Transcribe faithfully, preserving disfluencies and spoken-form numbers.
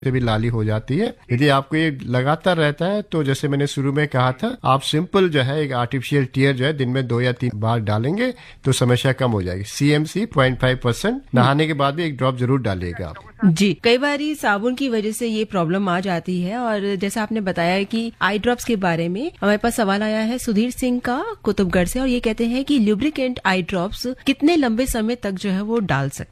से भी लाली हो जाती है। यदि आपको ये लगातार रहता है तो जैसे मैंने शुरू में कहा था, आप सिंपल जो है एक आर्टिफिशियल टीयर जो है दिन में दो या तीन बार डालेंगे तो समस्या कम हो जाएगी। सीएमसी पॉइंट फाइव परसेंट नहाने के बाद भी एक ड्रॉप जरूर डालिएगा आप। जी, कई बार साबुन की वजह से ये प्रॉब्लम आ जाती है। और जैसा आपने बताया कि आई ड्रॉप्स के बारे में हमारे पास सवाल आया है सुधीर सिंह का कुतुबगढ़ से, और ये कहते हैं कि ल्यूब्रिकेंट आई ड्रॉप्स कितने लंबे समय तक जो है वो डाल सकते